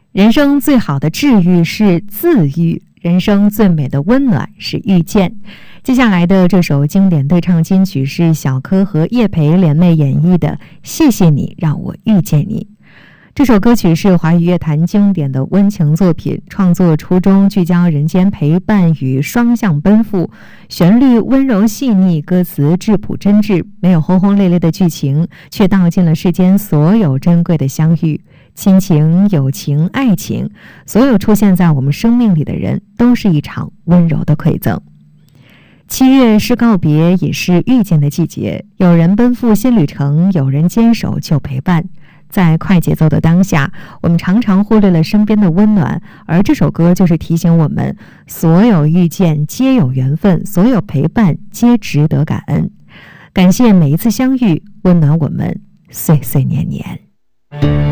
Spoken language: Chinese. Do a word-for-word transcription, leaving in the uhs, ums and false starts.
人生最好的治愈是自愈，人生最美的温暖是遇见。接下来的这首经典对唱金曲是小柯和叶培联袂演绎的《谢谢你让我遇见你》。这首歌曲是华语乐坛经典的温情作品，创作初衷聚焦人间陪伴与双向奔赴，旋律温柔细腻，歌词质朴真挚，没有轰轰烈烈的剧情，却道尽了世间所有珍贵的相遇。亲情、友情、爱情，所有出现在我们生命里的人，都是一场温柔的馈赠。七月是告别，也是遇见的季节。有人奔赴新旅程，有人坚守旧陪伴。在快节奏的当下，我们常常忽略了身边的温暖，而这首歌就是提醒我们，所有遇见皆有缘分，所有陪伴皆值得感恩。感谢每一次相遇，温暖我们岁岁年年。